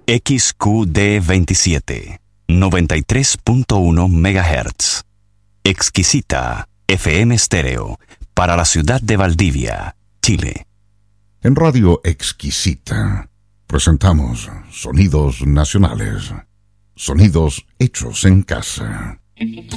XQD27, 93.1 MHz. Exquisita FM Stereo, para la ciudad de Valdivia, Chile. En Radio Exquisita presentamos sonidos nacionales, sonidos hechos en casa.